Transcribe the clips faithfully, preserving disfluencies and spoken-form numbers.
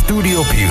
Studio Più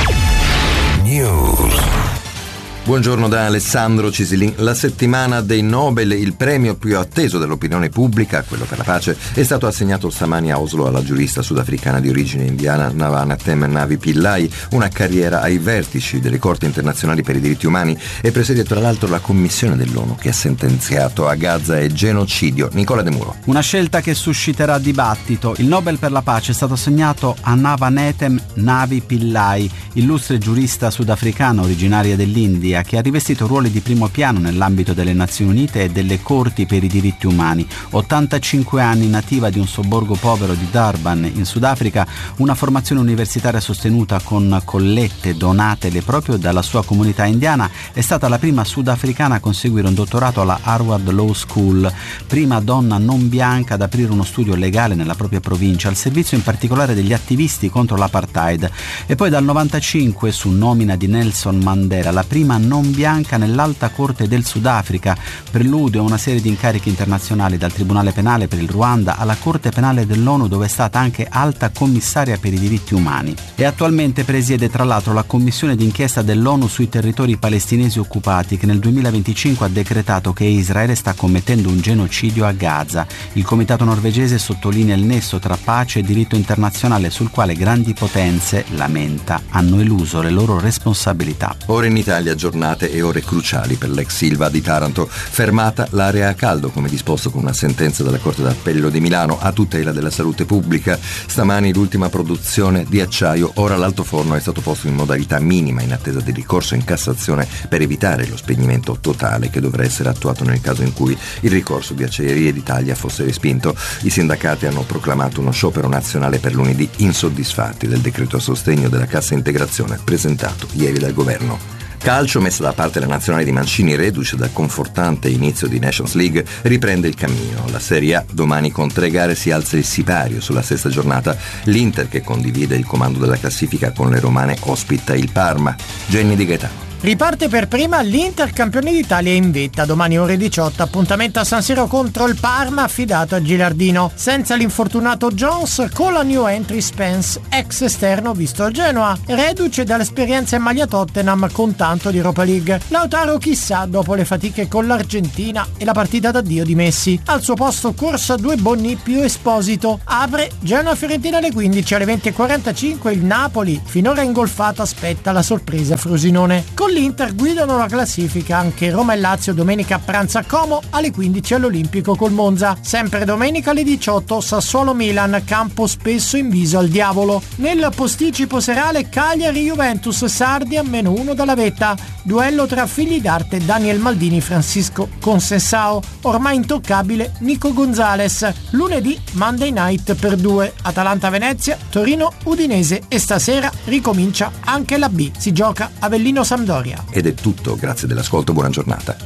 News. Buongiorno da Alessandro Cisilin. La settimana dei Nobel, il premio più atteso dell'opinione pubblica, quello per la pace, è stato assegnato stamani a Oslo alla giurista sudafricana di origine indiana Navanethem Navi Pillay, una carriera ai vertici delle corti internazionali per i diritti umani, e presiede tra l'altro la commissione dell'ONU che ha sentenziato a Gaza e genocidio. Nicola De Muro. Una scelta che susciterà dibattito. Il Nobel per la pace è stato assegnato a Navanethem Navi Pillay, illustre giurista sudafricana originaria dell'India, che ha rivestito ruoli di primo piano nell'ambito delle Nazioni Unite e delle Corti per i diritti umani. ottantacinque anni, nativa di un sobborgo povero di Durban, in Sudafrica, una formazione universitaria sostenuta con collette donatele proprio dalla sua comunità indiana, è stata la prima sudafricana a conseguire un dottorato alla Harvard Law School, prima donna non bianca ad aprire uno studio legale nella propria provincia, al servizio in particolare degli attivisti contro l'apartheid, e poi dal novantacinque, su nomina di Nelson Mandela, la prima non bianca nell'Alta Corte del Sudafrica, preludio a una serie di incarichi internazionali, dal Tribunale Penale per il Ruanda alla Corte Penale dell'ONU, dove è stata anche alta commissaria per i diritti umani, e attualmente presiede tra l'altro la commissione d'inchiesta dell'ONU sui territori palestinesi occupati, che nel duemilaventicinque ha decretato che Israele sta commettendo un genocidio a Gaza. Il comitato norvegese sottolinea il nesso tra pace e diritto internazionale, sul quale grandi potenze, lamenta, hanno eluso le loro responsabilità. Ora in Italia giornate e ore cruciali per l'ex Ilva di Taranto. Fermata l'area a caldo, come disposto con una sentenza della Corte d'Appello di Milano, a tutela della salute pubblica. Stamani l'ultima produzione di acciaio, ora l'altoforno è stato posto in modalità minima in attesa del ricorso in Cassazione per evitare lo spegnimento totale che dovrà essere attuato nel caso in cui il ricorso di Acciaierie d'Italia fosse respinto. I sindacati hanno proclamato uno sciopero nazionale per lunedì, insoddisfatti del decreto a sostegno della cassa integrazione presentato ieri dal governo. Calcio, messa da parte la nazionale di Mancini, reduce dal confortante inizio di Nations League, riprende il cammino. La Serie A domani con tre gare si alza il sipario sulla sesta giornata. L'Inter, che condivide il comando della classifica con le romane, ospita il Parma. Jenny Di Gaetano. Riparte per prima l'Inter, campione d'Italia, in vetta. Domani ore diciotto, appuntamento a San Siro contro il Parma, affidato a Gilardino. Senza l'infortunato Jones, con la new entry Spence, ex esterno visto al Genoa, reduce dall'esperienza in maglia Tottenham con tanto di Europa League. Lautaro chissà dopo le fatiche con l'Argentina e la partita d'addio di Messi. Al suo posto corsa due Bonni più Esposito. Apre Genoa-Fiorentina alle quindici, alle venti e quarantacinque il Napoli, finora ingolfato, aspetta la sorpresa Frosinone. Con l'Inter guidano la classifica anche Roma e Lazio domenica a pranzo a Como, alle quindici all'Olimpico col Monza. Sempre domenica alle diciotto Sassuolo-Milan, campo spesso in viso al diavolo. Nel posticipo serale Cagliari-Juventus, Sardi a meno uno dalla vetta. Duello tra figli d'arte Daniel Maldini, Francisco Consensao. Ormai intoccabile Nico Gonzalez. Lunedì Monday Night per due, Atalanta-Venezia, Torino-Udinese, e stasera ricomincia anche la B. Si gioca Avellino-Sampdoria. Ed è tutto, grazie dell'ascolto, buona giornata.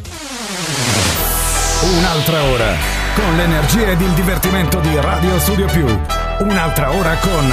Un'altra ora con l'energia ed il divertimento di Radio Studio Più. Un'altra ora con